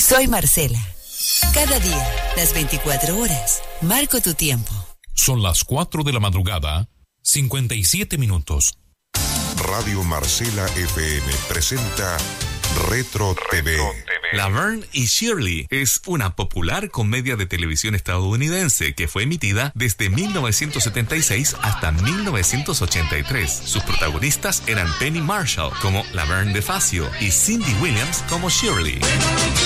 Soy Marcela. Cada día, las 24 horas, marco tu tiempo. Son las 4 de la madrugada, 57 minutos. Radio Marcela FM presenta Retro TV. Laverne y Shirley es una popular comedia de televisión estadounidense que fue emitida desde 1976 hasta 1983. Sus protagonistas eran Penny Marshall como Laverne DeFazio y Cindy Williams como Shirley.